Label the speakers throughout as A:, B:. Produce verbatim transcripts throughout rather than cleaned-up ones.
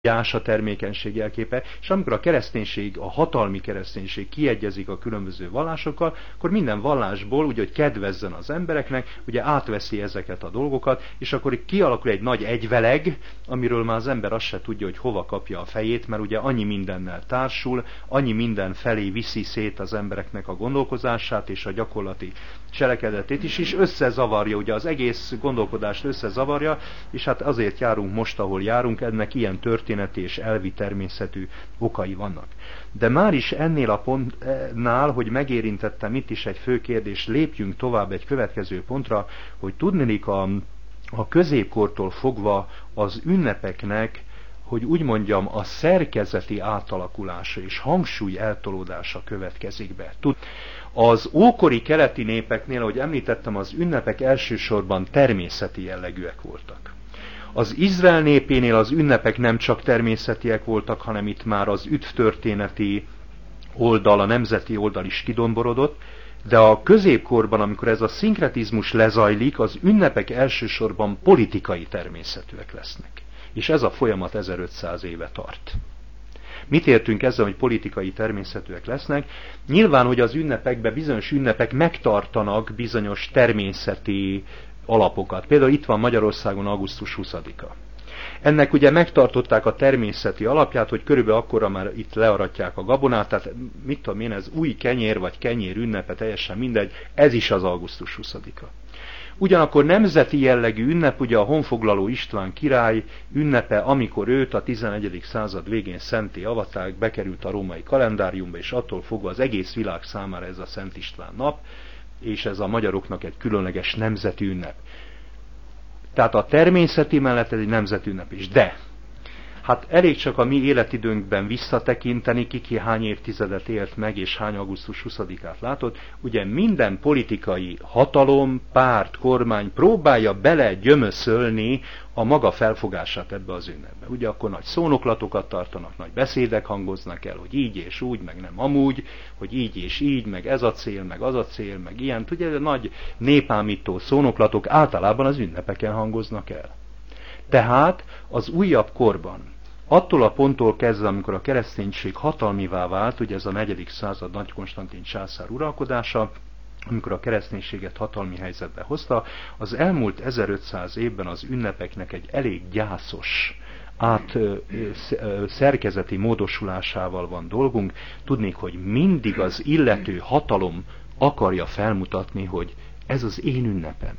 A: a termékenység jelképe, és amikor a kereszténység, a hatalmi kereszténység kiegyezik a különböző vallásokkal, akkor minden vallásból, ugye, hogy kedvezzen az embereknek, ugye átveszi ezeket a dolgokat, és akkor kialakul egy nagy egyveleg, amiről már az ember azt se tudja, hogy hova kapja a fejét, mert ugye annyi mindennel társul, annyi minden felé viszi szét az embereknek a gondolkozását és a gyakorlati cselekedetét is, és összezavarja, ugye az egész gondolkodást összezavarja, és hát azért járunk most, ahol járunk, ennek ilyen történeti és elvi természetű okai vannak. De már is ennél a pontnál, hogy megérintettem itt is egy fő kérdés, lépjünk tovább egy következő pontra, hogy tudnilik a, a középkortól fogva az ünnepeknek, hogy úgy mondjam, a szerkezeti átalakulása és hangsúly eltolódása következik be. Az ókori keleti népeknél, ahogy említettem, az ünnepek elsősorban természeti jellegűek voltak. Az Izrael népénél az ünnepek nem csak természetiek voltak, hanem itt már az üdvtörténeti oldal, a nemzeti oldal is kidomborodott, de a középkorban, amikor ez a szinkretizmus lezajlik, az ünnepek elsősorban politikai természetűek lesznek. És ez a folyamat ezerötszáz éve tart. Mit értünk ezzel, hogy politikai természetűek lesznek? Nyilván, hogy az ünnepekben bizonyos ünnepek megtartanak bizonyos természeti alapokat. Például itt van Magyarországon augusztus huszadika. Ennek ugye megtartották a természeti alapját, hogy körülbelül akkora már itt learatják a gabonát, tehát mit tudom én, ez új kenyér vagy kenyér ünnepe, teljesen mindegy, ez is az augusztus huszadika. Ugyanakkor nemzeti jellegű ünnep, ugye a honfoglaló István király ünnepe, amikor őt a tizenegyedik század végén szentté avatták, bekerült a római kalendáriumba, és attól fogva az egész világ számára ez a Szent István nap, és ez a magyaroknak egy különleges nemzeti ünnep. Tehát a természeti mellett ez egy nemzeti ünnep is. De, hát elég csak a mi életidőnkben visszatekinteni, ki ki hány évtizedet élt meg, és hány augusztus huszadikát látott. Ugye minden politikai hatalom, párt, kormány próbálja bele gyömöszölni a maga felfogását ebbe az ünnepbe. Ugye akkor nagy szónoklatokat tartanak, nagy beszédek hangoznak el, hogy így és úgy, meg nem amúgy, hogy így és így, meg ez a cél, meg az a cél, meg ilyen. Ugye nagy népámító szónoklatok általában az ünnepeken hangoznak el. Tehát az újabb korban, attól a ponttól kezdve, amikor a kereszténység hatalmivá vált, ugye ez a negyedik század Nagy Konstantin császár uralkodása, amikor a kereszténységet hatalmi helyzetbe hozta, az elmúlt ezerötszáz évben az ünnepeknek egy elég gyászos át ö, ö, szerkezeti módosulásával van dolgunk. Tudnék, hogy mindig az illető hatalom akarja felmutatni, hogy ez az én ünnepem.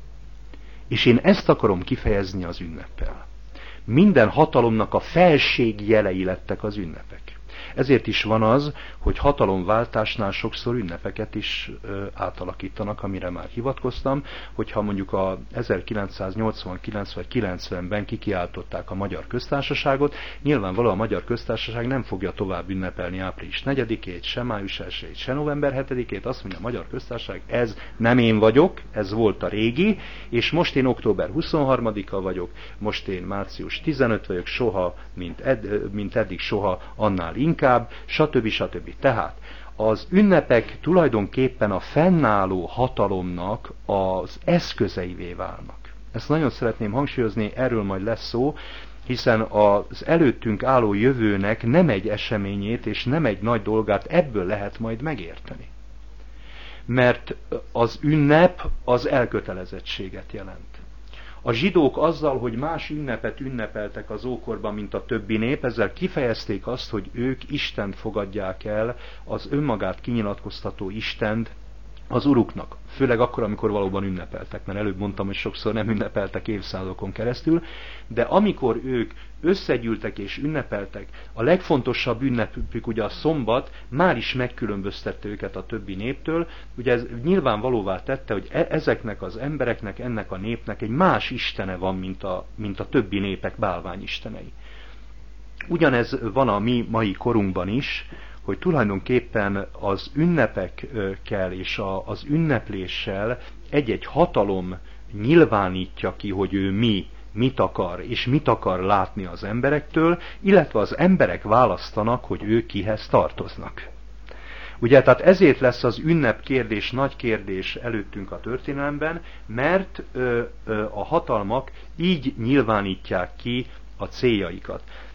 A: És én ezt akarom kifejezni az ünneppel. Minden hatalomnak a felség jelei lettek az ünnepek. Ezért is van az, hogy hatalomváltásnál sokszor ünnepeket is ö, átalakítanak, amire már hivatkoztam, hogyha mondjuk a ezerkilencszáznyolcvankilenc vagy kilencvenben kikiáltották a Magyar Köztársaságot, nyilvánvalóan a Magyar Köztársaság nem fogja tovább ünnepelni április negyedikét, se május elsejét, se november hetedikét, azt mondja a Magyar Köztársaság, ez nem én vagyok, ez volt a régi, és most én október huszonharmadika vagyok, most én március tizenötödike vagyok, soha, mint, ed, mint eddig soha, annál inkább, stb. stb. Tehát az ünnepek tulajdonképpen a fennálló hatalomnak az eszközeivé válnak. Ezt nagyon szeretném hangsúlyozni, erről majd lesz szó, hiszen az előttünk álló jövőnek nem egy eseményét és nem egy nagy dolgát ebből lehet majd megérteni. Mert az ünnep az elkötelezettséget jelent. A zsidók azzal, hogy más ünnepet ünnepeltek az ókorban, mint a többi nép, ezzel kifejezték azt, hogy ők Istent fogadják el, az önmagát kinyilatkoztató Istent az uruknak. Főleg akkor, amikor valóban ünnepeltek, mert előbb mondtam, hogy sokszor nem ünnepeltek évszázadokon keresztül, de amikor ők összegyűltek és ünnepeltek, a legfontosabb ünnepük, ugye a szombat, már is megkülönböztette őket a többi néptől, ugye ez nyilvánvalóvá tette, hogy e- ezeknek az embereknek, ennek a népnek egy más istene van, mint a, mint a többi népek bálványistenei. Ugyanez van a mi mai korunkban is, hogy tulajdonképpen az ünnepekkel és a, az ünnepléssel egy-egy hatalom nyilvánítja ki, hogy ő mi, mit akar, és mit akar látni az emberektől, illetve az emberek választanak, hogy ők kihez tartoznak. Ugye, tehát ezért lesz az ünnep kérdés nagy kérdés előttünk a történelemben, mert ö, ö, a hatalmak így nyilvánítják ki a céljaikat.